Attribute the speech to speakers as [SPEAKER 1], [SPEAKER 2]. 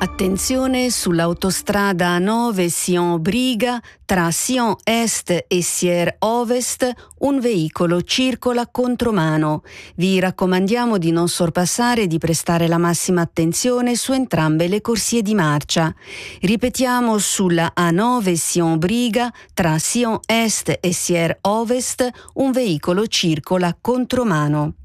[SPEAKER 1] Attenzione sull'autostrada A9 Sion-Briga, tra Sion Est e Sier Ovest, un veicolo circola contromano. Vi raccomandiamo di non sorpassare e di prestare la massima attenzione su entrambe le corsie di marcia. Ripetiamo, sulla A9 Sion-Briga, tra Sion Est e Sier Ovest, un veicolo circola contromano.